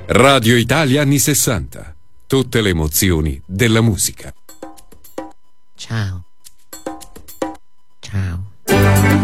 Radio Italia anni 60. Tutte le emozioni della musica. Ciao.